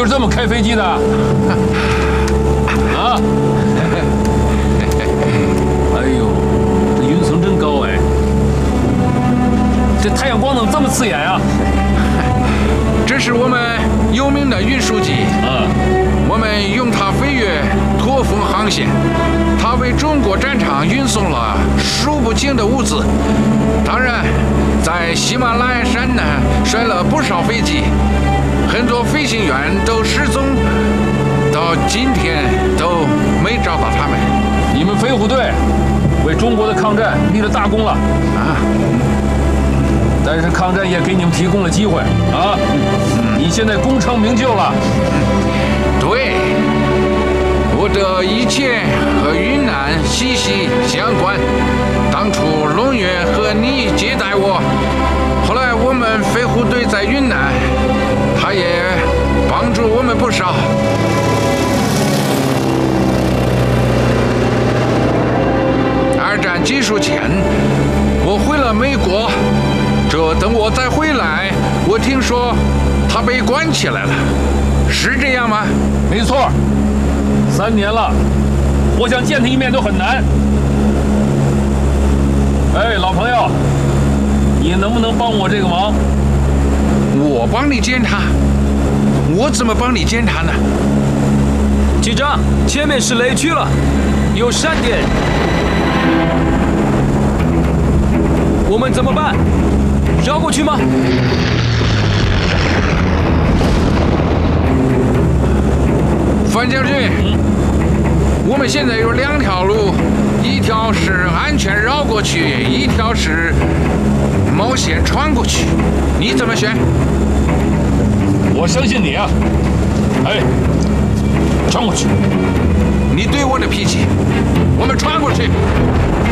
就是这么开飞机的？啊！哎呦，这云层真高哎！这太阳光怎么这么刺眼啊？ 这是我们有名的运输机啊，我们用它飞越驼峰航线，它为中国战场运送了数不清的物资。当然，在喜马拉雅山呢摔了不少飞机，很多飞行员都失踪，到今天都没找到他们。 你们飞虎队为中国的抗战立了大功了啊！但是抗战也给你们提供了机会啊！你现在功成名就了。 对，我的一切和云南息息相关。当初龙月和你接待我，后来我们飞虎队在云南，他也帮助我们不少。二战结束前，我回了美国。这等我再回来，我听说他被关起来了，是这样吗？ 没错，3年了，我想见他一面都很难。哎，老朋友，你能不能帮我这个忙？ 我帮你检查？我怎么帮你检查呢？ 机长，前面是雷区了，有闪电，我们怎么办？绕过去吗？ 范将军，我们现在有2条路，一条是安全绕过去，一条是冒险穿过去，你怎么选？ 我相信你啊！哎，穿过去。 你对我的脾气，我们穿过去。